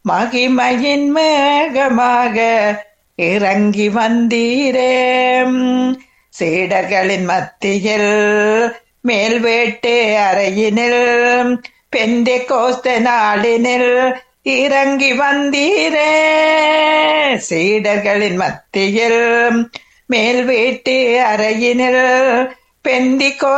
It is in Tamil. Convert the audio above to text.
மகிமையின் மேகமாக இறங்கி வந்தீரே. சீடர்களின் மத்தியில் மேல் வீட்டு அறையினில் பெந்தெகோஸ்தே நாளினில் இறங்கி வந்தீரே. சீடர்களின் மத்தியில் மேல் வீட்டு அறையினில் பெந்திகோ